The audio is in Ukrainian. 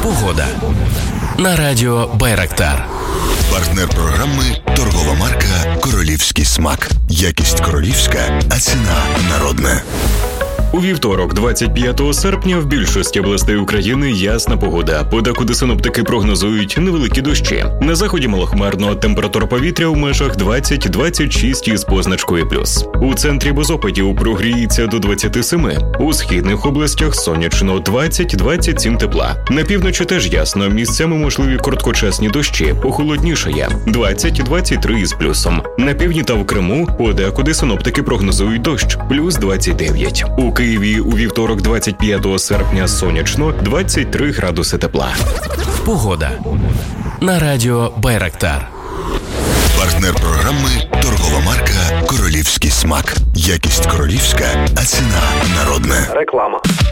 Погода. На радіо Байрактар. Партнер програми – торгова марка «Королівський смак». Якість королівська, а ціна народна. У вівторок, 25 серпня, в більшості областей України ясна погода. Подекуди синоптики прогнозують невеликі дощі. На заході малохмарно, температура повітря у межах 20-26 із позначкою плюс. У центрі без опадів прогріється до 27. У східних областях сонячно 20-27 тепла. На півночі теж ясно, місцями можливі короткочасні дощі, похолоднішає 20-23 із плюсом. На півдні та в Криму подекуди синоптики прогнозують дощ, плюс 29. У Києві у вівторок, 25 серпня, сонячно, 23 градуси тепла. Погода. На радіо Байрактар. Партнер програми – торгова марка «Королівський смак». Якість королівська, а ціна народна. Реклама.